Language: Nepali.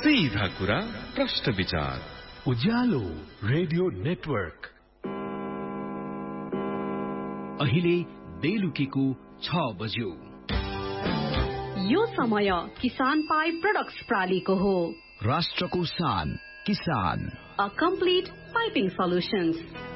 सीधा कुरा प्रश्न विचार उज्यालो रेडियो नेटवर्क अहिले बेलुकीको 6 बज्यो। यो समय किसान पाइप प्रोडक्ट्स प्रालीको हो। राष्ट्रको शान किसान। A complete piping solutions.